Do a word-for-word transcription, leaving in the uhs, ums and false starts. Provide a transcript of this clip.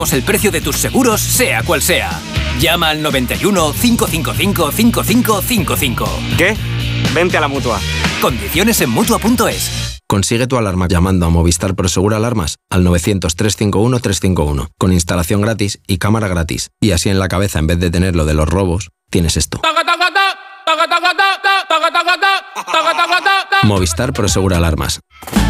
el precio de tus seguros, sea cual sea. Llama al noventa y uno, cinco cinco cinco, cinco cinco cinco cinco. ¿Qué? Vente a la Mutua. Condiciones en Mutua punto es. Consigue tu alarma llamando a Movistar Prosegur Alarmas al novecientos, trescientos cincuenta y uno, trescientos cincuenta y uno, con instalación gratis y cámara gratis. Y así en la cabeza, en vez de tener lo de los robos, tienes esto. Movistar Prosegur Alarmas.